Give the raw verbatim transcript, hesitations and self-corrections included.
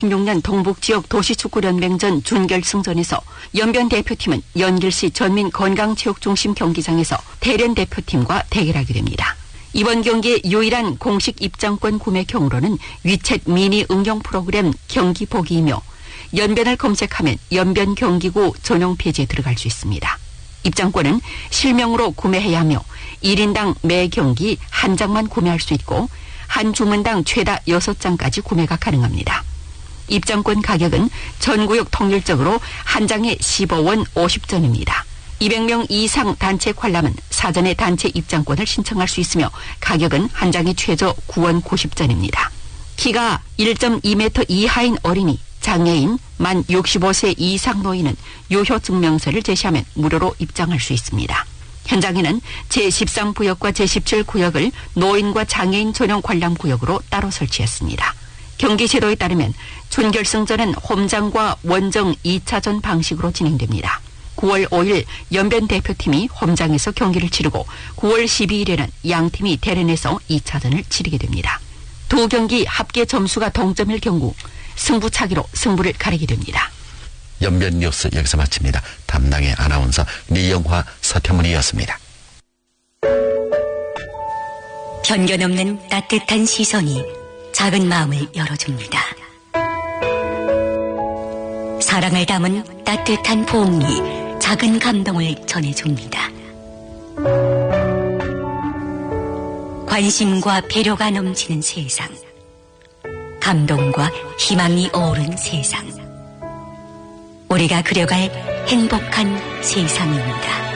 이천십육 년 동북지역 도시축구연맹전 준결승전에서 연변 대표팀은 연길시 전민건강체육중심 경기장에서 대련 대표팀과 대결하게 됩니다. 이번 경기의 유일한 공식 입장권 구매 경로는 위챗 미니 응용 프로그램 경기 보기이며 연변을 검색하면 연변 경기구 전용 페이지에 들어갈 수 있습니다. 입장권은 실명으로 구매해야 하며 일 인당 매 경기 한 장만 구매할 수 있고 한 주문당 최다 여섯 장까지 구매가 가능합니다. 입장권 가격은 전구역 통일적으로 한 장에 십오 원 오십 전입니다. 이백 명 이상 단체 관람은 사전에 단체 입장권을 신청할 수 있으며 가격은 한 장에 최저 구 원 구십 전입니다. 키가 일 점 이 미터 이하인 어린이, 장애인, 만 육십오 세 이상 노인은 유효 증명서를 제시하면 무료로 입장할 수 있습니다. 현장에는 제십삼 구역과 제십칠 구역을 노인과 장애인 전용 관람 구역으로 따로 설치했습니다. 경기 제도에 따르면 준결승전은 홈장과 원정 이 차전 방식으로 진행됩니다. 구월 오일 연변 대표팀이 홈장에서 경기를 치르고 구월 십이일에는 양팀이 대련에서 이 차전을 치르게 됩니다. 두 경기 합계 점수가 동점일 경우 승부차기로 승부를 가리게 됩니다. 연변 뉴스 여기서 마칩니다. 담당의 아나운서 리영화, 서태문이었습니다. 편견 없는 따뜻한 시선이 작은 마음을 열어줍니다. 사랑을 담은 따뜻한 포옹이 작은 감동을 전해줍니다. 관심과 배려가 넘치는 세상, 감동과 희망이 어우른 세상, 우리가 그려갈 행복한 세상입니다.